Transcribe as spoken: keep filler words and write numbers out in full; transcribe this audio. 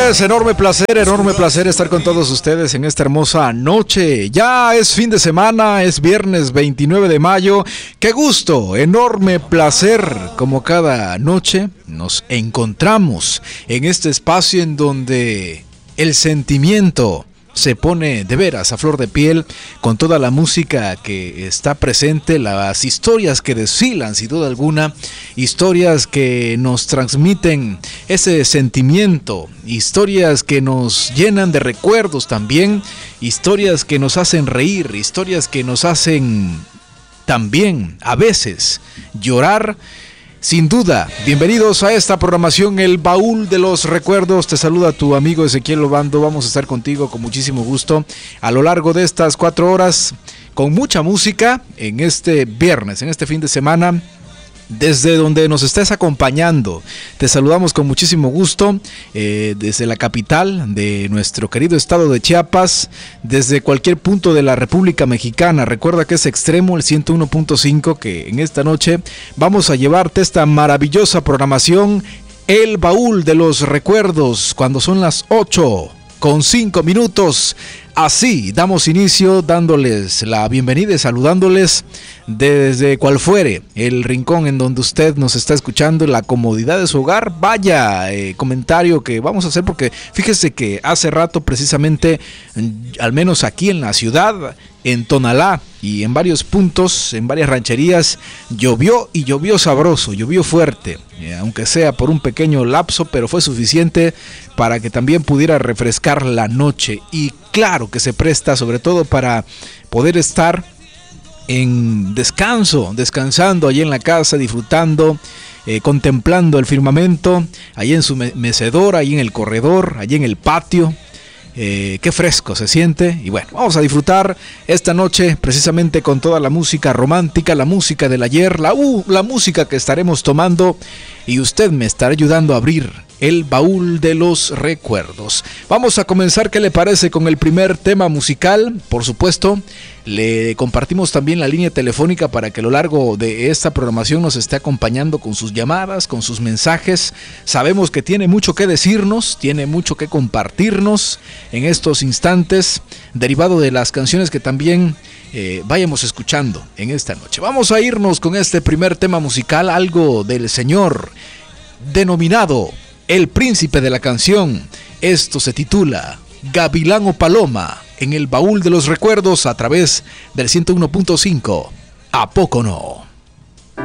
noches, enorme placer, enorme placer estar con todos ustedes en esta hermosa noche. Ya es fin de semana, es viernes veintinueve de mayo. Qué gusto, enorme placer, como cada noche nos encontramos en este espacio en donde el sentimiento se pone de veras a flor de piel con toda la música que está presente, las historias que desfilan sin duda alguna, historias que nos transmiten ese sentimiento, historias que nos llenan de recuerdos también, historias que nos hacen reír, historias que nos hacen también a veces llorar. Sin duda, bienvenidos a esta programación, El Baúl de los Recuerdos. Te saluda tu amigo Ezequiel Obando. Vamos a estar contigo con muchísimo gusto a lo largo de estas cuatro horas con mucha música en este viernes, en este fin de semana. Desde donde nos estés acompañando, te saludamos con muchísimo gusto, eh, desde la capital de nuestro querido estado de Chiapas, desde cualquier punto de la República Mexicana. Recuerda que es Extremo, el ciento uno punto cinco, que en esta noche vamos a llevarte esta maravillosa programación, El Baúl de los Recuerdos, cuando son las ocho con cinco minutos. Así damos inicio dándoles la bienvenida y saludándoles desde cual fuere el rincón en donde usted nos está escuchando, la comodidad de su hogar. Vaya eh, comentario que vamos a hacer, porque fíjese que hace rato precisamente, al menos aquí en la ciudad, en Tonalá y en varios puntos, en varias rancherías, llovió y llovió sabroso, llovió fuerte, eh, aunque sea por un pequeño lapso, pero fue suficiente para que también pudiera refrescar la noche. Y claro que se presta sobre todo para poder estar en descanso, descansando allí en la casa, disfrutando, eh, contemplando el firmamento, allí en su mecedora, allí en el corredor, allí en el patio. Eh, qué fresco se siente. Y bueno, vamos a disfrutar esta noche precisamente con toda la música romántica, la música del ayer, la, uh, la música que estaremos tomando, y usted me estará ayudando a abrir el baúl de los recuerdos. Vamos a comenzar, ¿qué le parece?, con el primer tema musical. Por supuesto, le compartimos también la línea telefónica para que a lo largo de esta programación nos esté acompañando con sus llamadas, con sus mensajes. Sabemos que tiene mucho que decirnos, tiene mucho que compartirnos en estos instantes, derivado de las canciones que también eh, vayamos escuchando en esta noche. Vamos a irnos con este primer tema musical, algo del señor denominado el príncipe de la canción. Esto se titula Gavilán o Paloma, en el baúl de los recuerdos a través del ciento uno punto cinco. ¿A poco no?